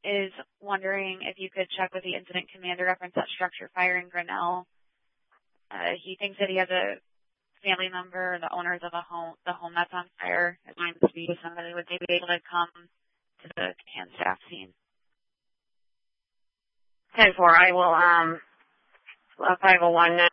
is wondering if you could check with the incident commander reference that structure fire in Grinnell. He thinks that he has a family member, the owners of the home that's on fire, is going to speak with somebody. Would they be able to come to the CAN staff scene? 10-4, I will, 501